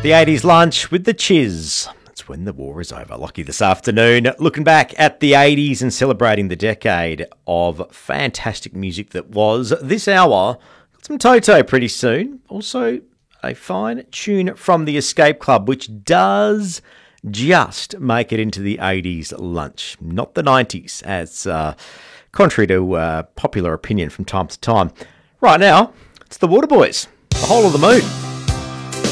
The 80s lunch with the Chiz. That's when the war is over. Lucky this afternoon. Looking back at the 80s and celebrating the decade of fantastic music that was. This hour, got some Toto pretty soon. Also, a fine tune from the Escape Club, which does just make it into the 80s lunch. Not the 90s, as contrary to popular opinion from time to time. Right now, it's the Waterboys. The Whole of the Moon.